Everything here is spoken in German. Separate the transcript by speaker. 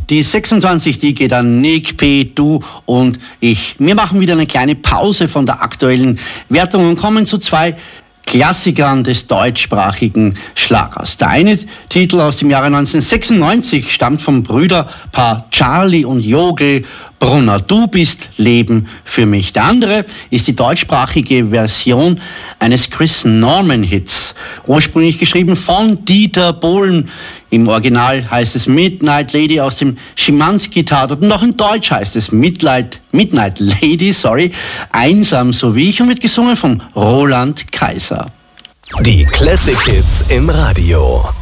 Speaker 1: Die 26, die geht an Nick, P., du und ich. Wir machen wieder eine kleine Pause von der aktuellen Wertung und kommen zu zwei Klassikern des deutschsprachigen Schlagers. Der eine Titel aus dem Jahre 1996 stammt vom Brüderpaar Charlie und Jogel Brunner. Du bist Leben für mich. Der andere ist die deutschsprachige Version eines Chris Norman-Hits, ursprünglich geschrieben von Dieter Bohlen. Im Original heißt es Midnight Lady aus dem Schimanski-Tatort und auch in Deutsch heißt es Midnight Lady, einsam so wie ich und wird gesungen von Roland Kaiser.
Speaker 2: Die Classic Hits im Radio.